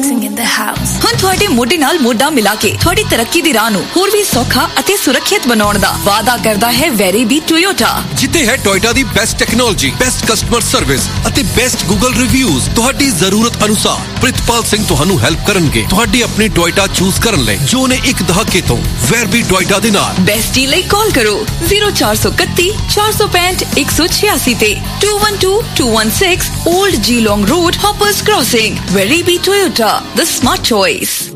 mixing in the house. ਹੁਣ ਤੁਹਾਡੇ ਮੋਢੇ ਨਾਲ ਮੋਢਾ ਮਿਲਾ ਕੇ ਤੁਹਾਡੀ ਤਰੱਕੀ ਦੀ ਰਾਹ ਨੂੰ ਹੋਰ ਵੀ ਸੌਖਾ ਅਤੇ ਸੁਰੱਖਿਅਤ ਬਣਾਉਣ ਦਾ ਵਾਅਦਾ ਕਰਦਾ ਹੈ ਵੈਰੀਬੀ ਟੋਯੋਟਾ, ਜਿੱਥੇ ਹੈ ਟੋਯੋਟਾ ਦੀ best technology, best customer service ਅਤੇ ਬੈਸਟ ਗੂਗਲ ਰਿਵਿਊਜ਼। ਤੁਹਾਡੀ ਜ਼ਰੂਰਤ ਅਨੁਸਾਰ ਪ੍ਰਿਤਪਾਲ ਸਿੰਘ ਤੁਹਾਨੂੰ ਹੈਲਪ ਕਰਨਗੇ ਤੁਹਾਡੀ ਆਪਣੀ ਟੋਯੋਟਾ ਚੂਜ਼ ਕਰਨ ਲਈ, ਜੋ ਨੇ ਇੱਕ ਦਹਾਕੇ ਤੋਂ ਵੈਰਬੀ ਟੋਯੋਟਾ ਦੇ ਨਾਲ। ਬੈਸਟ ਡੀਲ ਲਈ ਕਾਲ ਕਰੋ 0431 465 186 ਤੇ 212216 Old Geelong Road, Hoppers Crossing. Verabi Toyota, the smart choice.